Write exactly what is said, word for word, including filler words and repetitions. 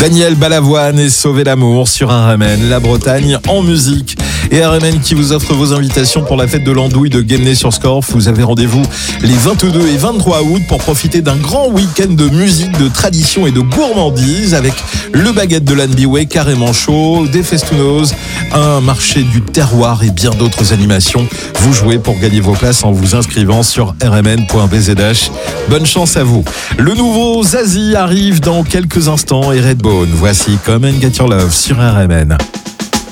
Daniel Balavoine et Sauver l'amour sur R M N, la Bretagne en musique. Et R M N qui vous offre vos invitations pour la fête de l'Andouille de Guémené-sur-Scorff. Vous avez rendez-vous les vingt-deux et vingt-trois août pour profiter d'un grand week-end de musique, de tradition et de gourmandise avec le baguette de l'Anbiway carrément chaud, des festounos, un marché du terroir et bien d'autres animations. Vous jouez pour gagner vos places en vous inscrivant sur r m n point b z h. Bonne chance à vous. Le nouveau Zazie arrive dans quelques instants et Redbone. Voici Come and Get Your Love sur R M N.